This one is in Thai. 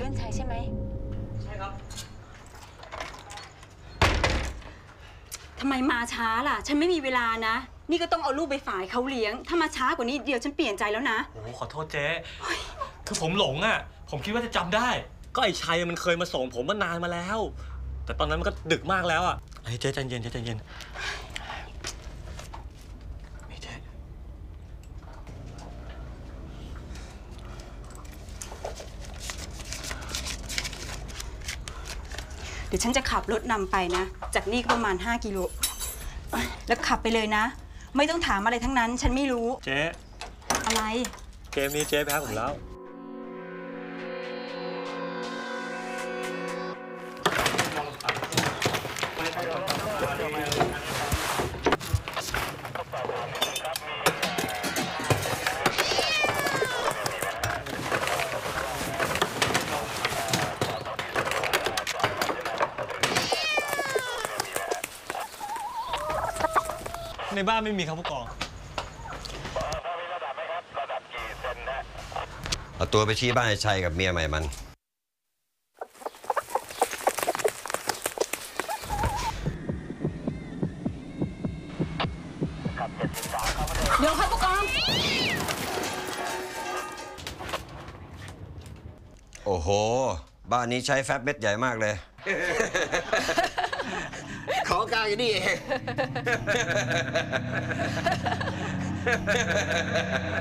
ลื่อนชัยใช่ไหมใช่ครับทำไมมาช้าล่ะฉันไม่มีเวลานะนี่ก็ต้องเอาลูกไปฝากเขาเลี้ยงถ้ามาช้ากว่านี้เดี๋ยวฉันเปลี่ยนใจแล้วนะโอ้ขอโทษเจ๊คือผมหลงอ่ะผมคิดว่าจะจำได้ก็ไอ้ชัยมันเคยมาส่งผมมานานมาแล้วแต่ตอนนั้นมันก็ดึกมากแล้วอ่ะไอ้เจ๊ใจเย็นเจ๊ใจเย็นนี่เจ๊เดี๋ยวฉันจะขับรถนำไปนะจากนี่ประมาณ5 กิโลแล้วขับไปเลยนะไม่ต้องถามอะไรทั้งนั้นฉันไม่รู้เจ๊อะไรเกมนี้เจ๊แพ้ผมแล้วในบ้านไม่มีครับผู้กองเอาตัวไปชี้บ้านไอ้ชัยกับเมียใหม่มันเดี๋ยวครับผู้กองโอ้โหบ้านนี้ใช้แฟบเม็ดใหญ่มากเลยของกลางอยู่นี่เอง